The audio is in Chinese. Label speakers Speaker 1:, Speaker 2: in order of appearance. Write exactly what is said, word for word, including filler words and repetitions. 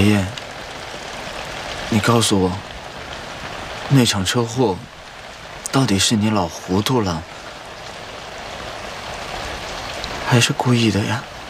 Speaker 1: 爷爷，你告诉我，那场车祸到底是你老糊涂了，还是故意的呀？